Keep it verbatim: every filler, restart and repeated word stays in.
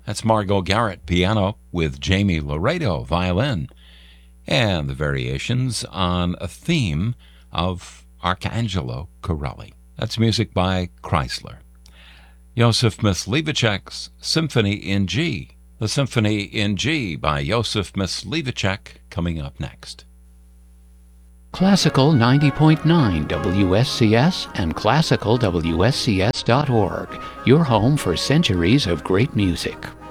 That's Margot Garrett, piano, with Jamie Laredo, violin, and the variations on a theme of Arcangelo Corelli. That's music by Chrysler. Josef Myslivicek's Symphony in G. The Symphony in G by Josef Myslivicek coming up next. Classical ninety point nine W S C S and classical W S C S dot org, your home for centuries of great music.